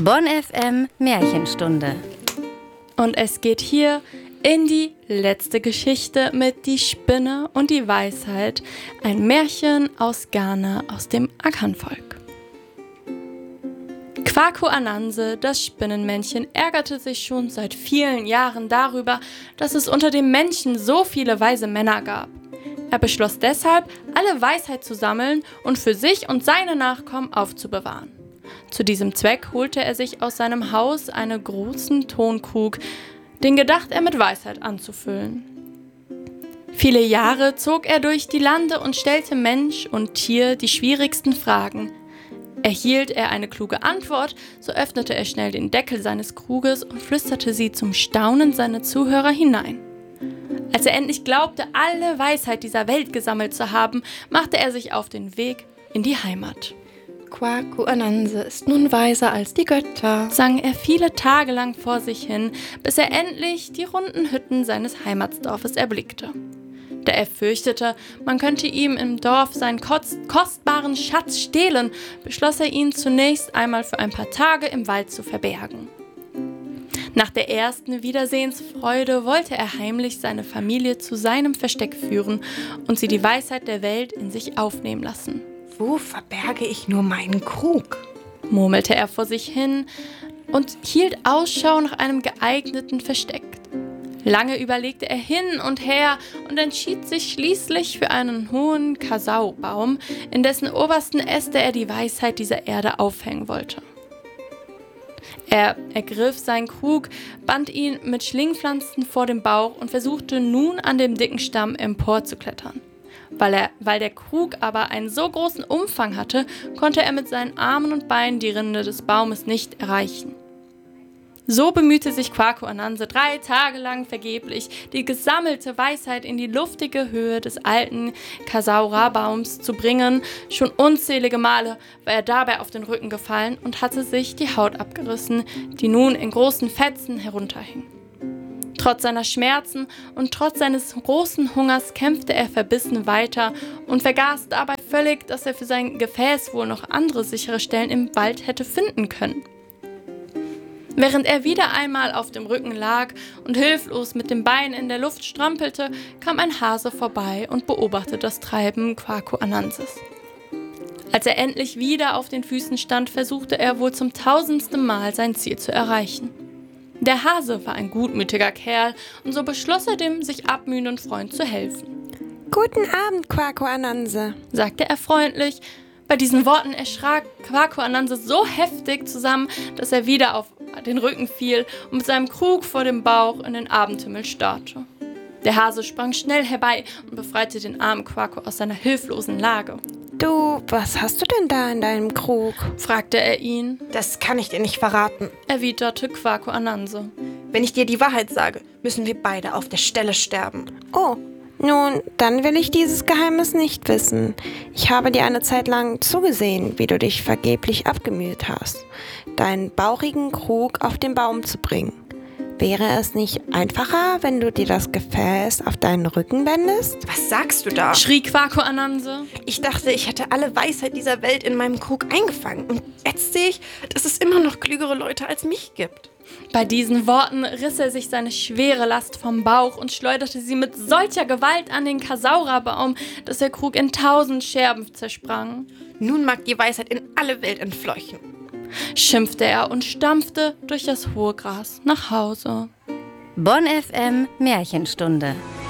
Bonn FM Märchenstunde. Und es geht hier in die letzte Geschichte mit Die Spinne und die Weisheit, ein Märchen aus Ghana, aus dem Akan-Volk. Kwaku Ananse, das Spinnenmännchen, ärgerte sich schon seit vielen Jahren darüber, dass es unter den Menschen so viele weise Männer gab. Er beschloss deshalb, alle Weisheit zu sammeln und für sich und seine Nachkommen aufzubewahren. Zu diesem Zweck holte er sich aus seinem Haus einen großen Tonkrug, den gedacht er mit Weisheit anzufüllen. Viele Jahre zog er durch die Lande und stellte Mensch und Tier die schwierigsten Fragen. Erhielt er eine kluge Antwort, so öffnete er schnell den Deckel seines Kruges und flüsterte sie zum Staunen seiner Zuhörer hinein. Als er endlich glaubte, alle Weisheit dieser Welt gesammelt zu haben, machte er sich auf den Weg in die Heimat. Kwaku Ananse ist nun weiser als die Götter, sang er viele Tage lang vor sich hin, bis er endlich die runden Hütten seines Heimatsdorfes erblickte. Da er fürchtete, man könnte ihm im Dorf seinen kostbaren Schatz stehlen, beschloss er ihn zunächst einmal für ein paar Tage im Wald zu verbergen. Nach der ersten Wiedersehensfreude wollte er heimlich seine Familie zu seinem Versteck führen und sie die Weisheit der Welt in sich aufnehmen lassen. Wo verberge ich nur meinen Krug? Murmelte er vor sich hin und hielt Ausschau nach einem geeigneten Versteck. Lange überlegte er hin und her und entschied sich schließlich für einen hohen Kasaubaum, in dessen obersten Äste er die Weisheit dieser Erde aufhängen wollte. Er ergriff seinen Krug, band ihn mit Schlingpflanzen vor dem Bauch und versuchte nun an dem dicken Stamm emporzuklettern. Weil der Krug aber einen so großen Umfang hatte, konnte er mit seinen Armen und Beinen die Rinde des Baumes nicht erreichen. So bemühte sich Kwaku Ananse 3 Tage lang vergeblich, die gesammelte Weisheit in die luftige Höhe des alten Kasaura-Baums zu bringen. Schon unzählige Male war er dabei auf den Rücken gefallen und hatte sich die Haut abgerissen, die nun in großen Fetzen herunterhing. Trotz seiner Schmerzen und trotz seines großen Hungers kämpfte er verbissen weiter und vergaß dabei völlig, dass er für sein Gefäß wohl noch andere sichere Stellen im Wald hätte finden können. Während er wieder einmal auf dem Rücken lag und hilflos mit den Beinen in der Luft strampelte, kam ein Hase vorbei und beobachtete das Treiben Kwaku Ananses. Als er endlich wieder auf den Füßen stand, versuchte er wohl zum 1000. Mal sein Ziel zu erreichen. Der Hase war ein gutmütiger Kerl und so beschloss er dem sich abmühenden Freund zu helfen. »Guten Abend, Kwaku Ananse«, sagte er freundlich. Bei diesen Worten erschrak Kwaku Ananse so heftig zusammen, dass er wieder auf den Rücken fiel und mit seinem Krug vor dem Bauch in den Abendhimmel starrte. Der Hase sprang schnell herbei und befreite den armen Kwaku aus seiner hilflosen Lage. »Du, was hast du denn da in deinem Krug?« fragte er ihn. Das kann ich dir nicht verraten, erwiderte Kwaku Ananse. Wenn ich dir die Wahrheit sage, müssen wir beide auf der Stelle sterben. »Oh, nun, dann will ich dieses Geheimnis nicht wissen. Ich habe dir eine Zeit lang zugesehen, wie du dich vergeblich abgemüht hast, deinen bauchigen Krug auf den Baum zu bringen. Wäre es nicht einfacher, wenn du dir das Gefäß auf deinen Rücken wendest?« Was sagst du da? Schrie Kwaku Ananse. Ich dachte, ich hätte alle Weisheit dieser Welt in meinem Krug eingefangen. Und jetzt sehe ich, dass es immer noch klügere Leute als mich gibt. Bei diesen Worten riss er sich seine schwere Last vom Bauch und schleuderte sie mit solcher Gewalt an den Kasaura-Baum, dass der Krug in 1000 Scherben zersprang. Nun mag die Weisheit in alle Welt entfleuchen, schimpfte er und stampfte durch das hohe Gras nach Hause. Bonn FM Märchenstunde.